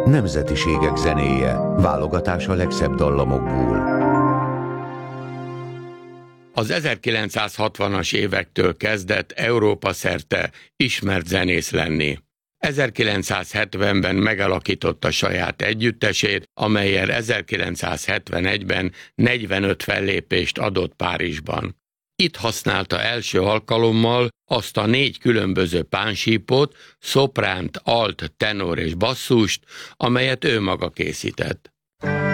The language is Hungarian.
Nemzetiségek zenéje, válogatás a legszebb dallamokból. Az 1960-as évektől kezdett Európa szerte ismert zenész lenni. 1970-ben megalakította saját együttesét, amellyel 1971-ben 45 fellépést adott Párizsban. Itt használta első alkalommal azt a 4 különböző pánsípot, szopránt, alt, tenor és basszust, amelyet ő maga készített.